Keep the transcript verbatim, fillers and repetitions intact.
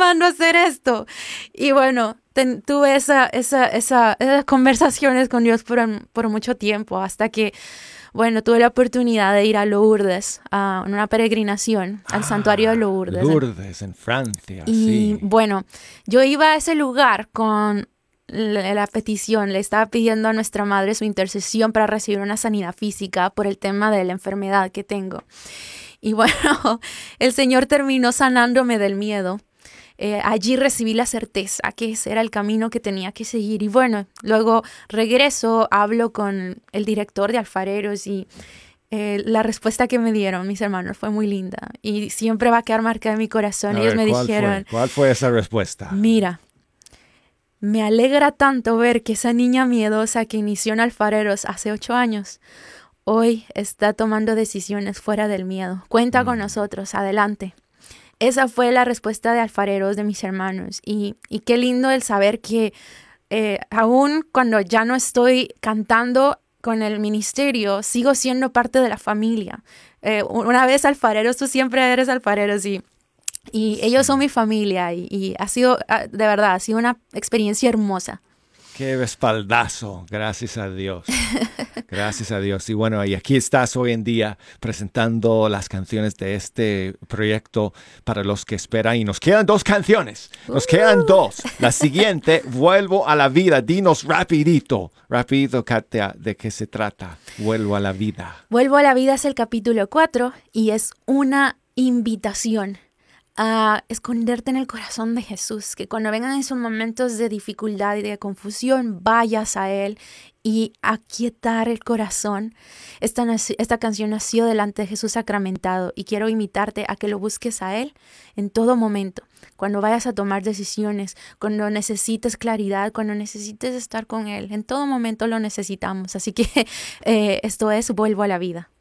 dejando hacer esto? Y bueno, ten, tuve esa, esa, esa, esas conversaciones con Dios por, por mucho tiempo, hasta que, bueno, tuve la oportunidad de ir a Lourdes, a una peregrinación al Ah, santuario de Lourdes. Lourdes, en Francia, y sí. bueno, yo iba a ese lugar con la, la petición, le estaba pidiendo a nuestra madre su intercesión para recibir una sanidad física por el tema de la enfermedad que tengo. Y bueno, el Señor terminó sanándome del miedo. Eh, allí recibí la certeza que ese era el camino que tenía que seguir. Y bueno, luego regreso, hablo con el director de Alfareros y eh, la respuesta que me dieron mis hermanos fue muy linda. Y siempre va a quedar marcada en mi corazón. A Ellos ver, me ¿cuál dijeron, fue? ¿Cuál fue esa respuesta? mira, me alegra tanto ver que esa niña miedosa que inició en Alfareros hace ocho años, hoy está tomando decisiones fuera del miedo. Cuenta mm. con nosotros, adelante. Esa fue la respuesta de Alfareros, de mis hermanos. Y, y qué lindo el saber que eh, aún cuando ya no estoy cantando con el ministerio, sigo siendo parte de la familia. Eh, una vez alfareros, tú siempre eres alfareros y, y sí. ellos son mi familia y, y ha sido, de verdad, ha sido una experiencia hermosa. Qué respaldazo, gracias a Dios. Gracias a Dios. Y bueno, y aquí estás hoy en día presentando las canciones de este proyecto para los que esperan. Y nos quedan dos canciones. Nos uh. quedan dos. La siguiente, Vuelvo a la vida. Dinos rapidito, rapidito, Katia, ¿de qué se trata? Vuelvo a la vida. Vuelvo a la vida es el capítulo cuatro y es una invitación a esconderte en el corazón de Jesús, que cuando vengan esos momentos de dificultad y de confusión, vayas a Él y aquietar el corazón. Esta, esta canción nació delante de Jesús sacramentado y quiero invitarte a que lo busques a Él en todo momento, cuando vayas a tomar decisiones, cuando necesites claridad, cuando necesites estar con Él, en todo momento lo necesitamos. Así que eh, esto es Vuelvo a la vida.